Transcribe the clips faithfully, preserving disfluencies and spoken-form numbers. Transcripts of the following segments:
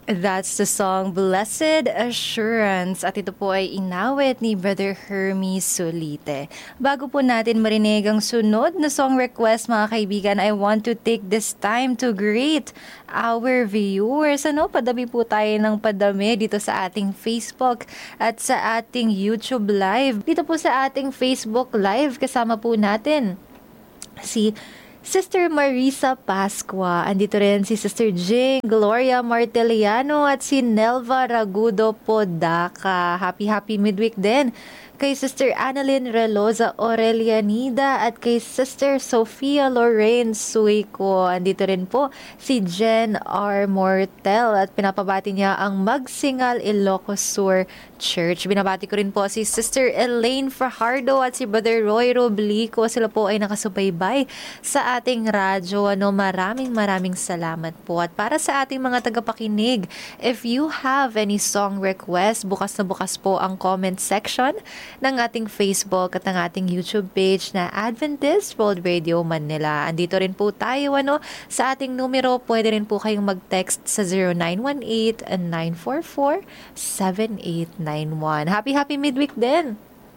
That's the song Blessed Assurance at ito po ay inawit ni Brother Hermes Solite. Bago po natin marinig ang sunod na song request mga kaibigan, I want to take this time to greet our viewers. Ano, padami po tayo ng padami dito sa ating Facebook at sa ating YouTube Live. Dito po sa ating Facebook Live kasama po natin si Sister Marisa Pascua. Andito rin si Sister Jing Gloria Marteliano at si Nelva Ragudo Podaca. Happy happy midweek din kay Sister Annalyn Reloza Aurelianida at kay Sister Sofia Lorraine Suico. Andito rin po si Jen R. Mortel at pinapabati niya ang Magsingal Ilocos Sur Church. Binabati ko rin po si Sister Elaine Fajardo at si Brother Roy Roblico. Sila po ay nakasubaybay sa ating radyo. Ano, maraming maraming salamat po. At para sa ating mga tagapakinig, if you have any song request, bukas na bukas po ang comment section ng ating Facebook at ng ating YouTube page na Adventist World Radio Manila. Andito rin po tayo ano, sa ating numero. Pwede rin po kayong mag-text sa zero nine one eight, nine four four, seven eight nine one. Happy happy midweek din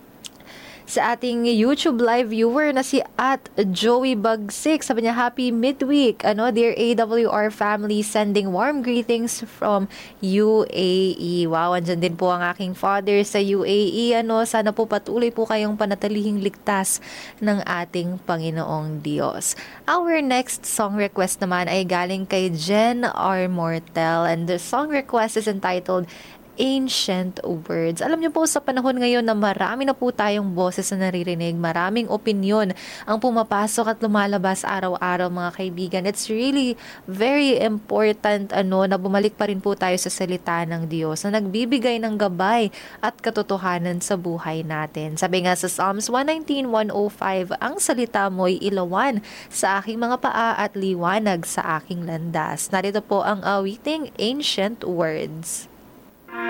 sa ating YouTube live viewer na si at Joey Bagsik. Sabi niya, happy midweek. Ano, dear A W R family, sending warm greetings from U A E. Wow, andyan din po ang aking father sa U A E. Ano, sana po patuloy po kayong panatilihing ligtas ng ating Panginoong Diyos. Our next song request naman ay galing kay Jen R. Mortel, and the song request is entitled Ancient Words. Alam niyo po sa panahon ngayon na marami na po tayong boses na naririnig, maraming opinyon ang pumapasok at lumalabas araw-araw mga kaibigan. It's really very important ano na bumalik pa rin po tayo sa salita ng Diyos na nagbibigay ng gabay at katotohanan sa buhay natin. Sabi nga sa Psalms one nineteen, one oh five, ang salita mo'y ilawan sa aking mga paa at liwanag sa aking landas. Narito po ang awiting Ancient Words.